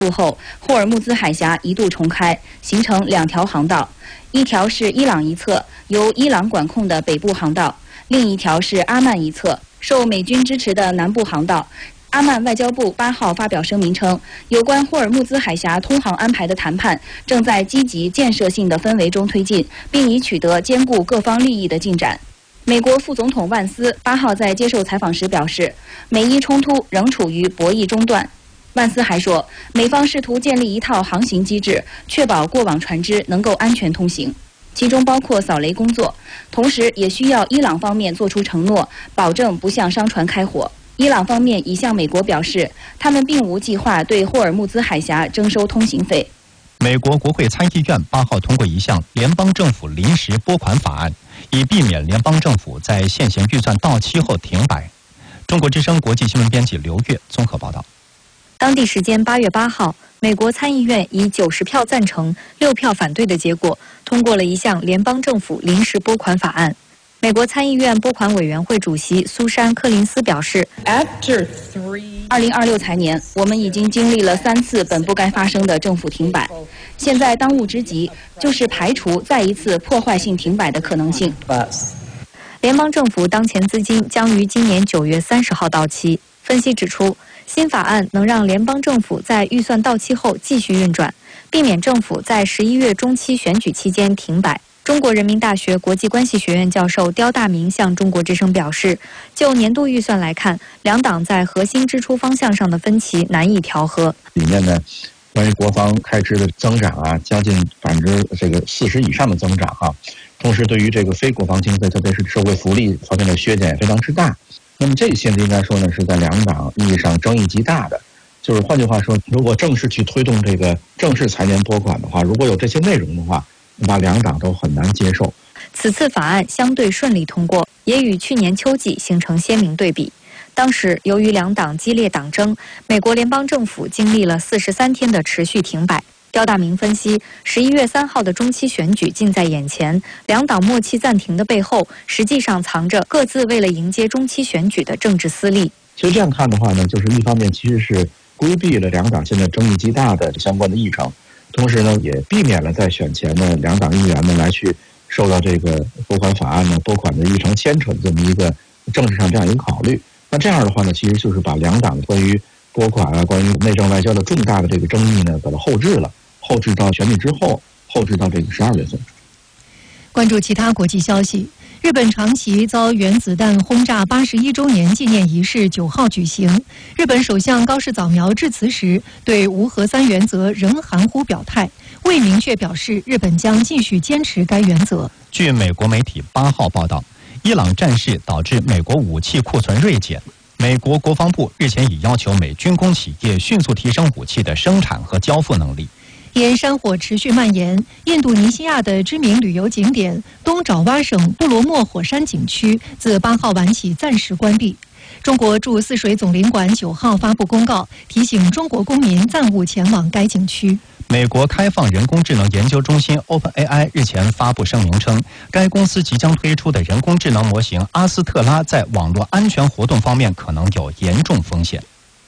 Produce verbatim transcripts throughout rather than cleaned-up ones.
束后，霍尔木兹海峡一度重开，形成两条航道，一条是伊朗一侧由伊朗管控的北部航道，另一条是阿曼一侧受美军支持的南部航道。阿曼外交部八号发表声明称，有关霍尔木兹海峡通航安排的谈判正在积极建设性的氛围中推进，并已取得兼顾各方利益的进展。美国副总统万斯八号在接受采访时表示，美伊冲突仍处于博弈中段。万斯还说，美方试图建立一套航行机制，确保过往船只能够安全通行，其中包括扫雷工作，同时也需要伊朗方面做出承诺，保证不向商船开火。伊朗方面已向美国表示，他们并无计划对霍尔木兹海峡征收通行费。 美国国会参议院八号通过一项联邦政府临时拨款法案，以避免联邦政府在现行预算到期后停摆。中国之声国际新闻编辑刘月综合报道。 当地时间八月八号，美国参议院以九十票赞成、六票反对的结果，通过了一项联邦政府临时拨款法案。美国参议院拨款委员会主席苏珊·柯林斯表示，二零二六财年，我们已经经历了三次本不该发生的政府停摆，现在当务之急就是排除再一次破坏性停摆的可能性。联邦政府当前资金将于今年九月三十号到期。分析指出，新法案能让联邦政府在预算到期后继续运转，避免政府在十一月中期选举期间停摆。中国人民大学国际关系学院教授刁大明向中国之声表示，就年度预算来看，两党在核心支出方向上的分歧难以调和。 里面呢，关于国防开支的增长啊，将近百分之这个四十以上的增长哈、啊。同时，对于这个非国防经费，特别是社会福利方面的削减也非常之大。那么这现在应该说呢，是在两党意义上争议极大的。就是换句话说，如果正式去推动这个正式财年拨款的话，如果有这些内容的话，那两党都很难接受。 此次法案相对顺利通过，也与去年秋季形成鲜明对比。当时由于两党激烈党争，美国联邦政府经历了四十三天的持续停摆。刁大明分析，十一月三号的中期选举近在眼前，两党默契暂停的背后，实际上藏着各自为了迎接中期选举的政治私利。 其实这样看的话呢，就是一方面其实是规避了两党现在争议极大的相关的议程，同时呢，也避免了在选前呢两党议员呢来去受到这个拨款法案呢拨款的议程牵扯的这么一个政治上这样一个考虑。那这样的话呢，其实就是把两党关于拨款啊、关于内政外交的重大的这个争议呢，把它后置了，后置到选举之后，后置到这个十二月份。 关注其他国际消息。日本长崎遭原子弹轰炸八十一周年纪念仪式九号举行。日本首相高市早苗致辞时，对无核三原则仍含糊表态，未明确表示日本将继续坚持该原则。 据美国媒体八号报道，伊朗战事导致美国武器库存锐减。美国国防部日前已要求美军工企业迅速提升武器的生产和交付能力。 因山火持续蔓延，印度尼西亚的知名旅游景点东爪哇省布罗莫火山景区自八号晚起暂时关闭。中国驻泗水总领馆九号发布公告，提醒中国公民暂勿前往该景区。 美国开放人工智能研究中心 OpenAI 日前发布声明称，该公司即将推出的人工智能模型阿斯特拉在网络安全活动方面可能有严重风险。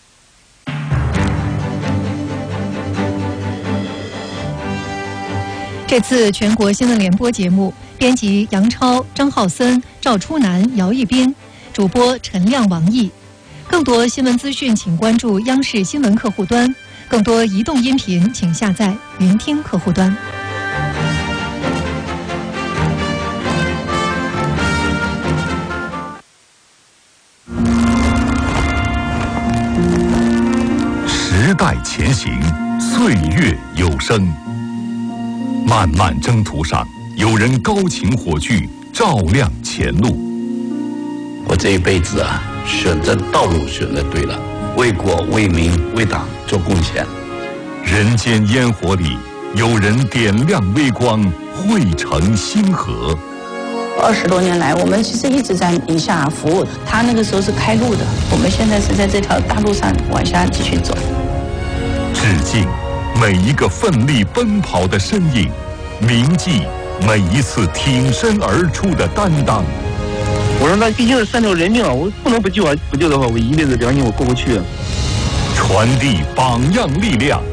这次全国新闻联播节目，编辑杨超、张浩森、赵初南、姚一斌，主播陈亮、王毅。更多新闻资讯，请关注央视新闻客户端。更多移动音频，请下载云听客户端。 时代前行，岁月有声。漫漫征途上，有人高擎火炬，照亮前路。 我这一辈子啊，选择道路选择对了，为国为民为党做贡献。 人间烟火里，有人点亮微光，汇成星河。 二十多年来，我们其实一直在宁夏服务。他那个时候是开路的，我们现在是在这条大路上往下继续走。 致敬每一个奋力奔跑的身影，铭记每一次挺身而出的担当。 我说那毕竟是三条人命啊，我不能不救啊！不救的话，我一辈子良心我过不去啊。 传递榜样力量，